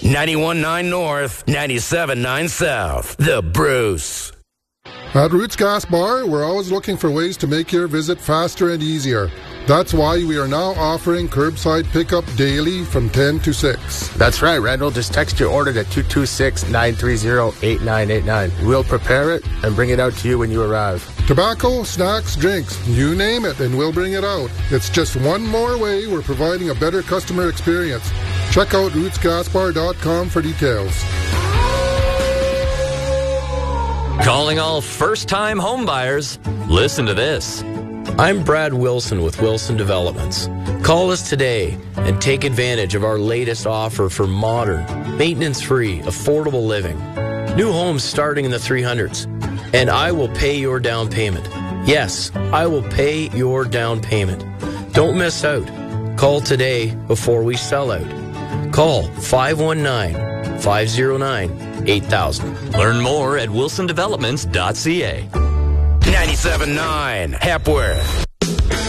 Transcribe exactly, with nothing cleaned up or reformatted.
ninety-one point nine North, ninety-seven point nine South. The Bruce. At Roots Gas Bar, we're always looking for ways to make your visit faster and easier. That's why we are now offering curbside pickup daily from ten to six. That's right, Randall. Just text your order to two two six, nine three zero, eight nine eight nine. We'll prepare it and bring it out to you when you arrive. Tobacco, snacks, drinks, you name it, and we'll bring it out. It's just one more way we're providing a better customer experience. Check out roots gas bar dot com for details. Calling all first-time homebuyers. Listen to this. I'm Brad Wilson with Wilson Developments. Call us today and take advantage of our latest offer for modern, maintenance-free, affordable living. New homes starting in the three hundreds. And I will pay your down payment. Yes, I will pay your down payment. Don't miss out. Call today before we sell out. Call five one nine, five zero nine, eight thousand. Learn more at wilson developments dot c a. ninety-seven point nine Hepworth.